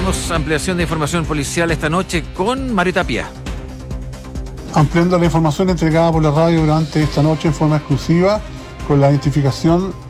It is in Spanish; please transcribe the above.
tenemos ampliación de información policial esta noche con Mario Tapia. Ampliando la información entregada por la radio durante esta noche en forma exclusiva con la identificación